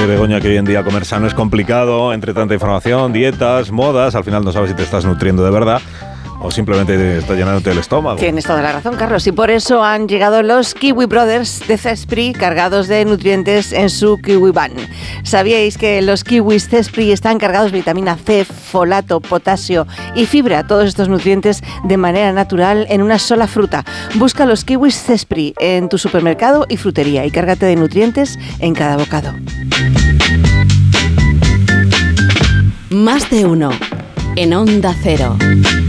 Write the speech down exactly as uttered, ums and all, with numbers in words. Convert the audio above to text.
Begoña, que hoy en día comer sano es complicado, entre tanta información, dietas, modas, al final no sabes si te estás nutriendo de verdad o simplemente te está llenándote el estómago. Tienes toda la razón, Carlos, y por eso han llegado los Kiwi Brothers de Zespri cargados de nutrientes en su Kiwi Van. ¿Sabíais que los kiwis Zespri están cargados de vitamina C, folato, potasio y fibra, todos estos nutrientes de manera natural en una sola fruta? Busca los kiwis Zespri en tu supermercado y frutería y cárgate de nutrientes en cada bocado. Más de uno en Onda Cero.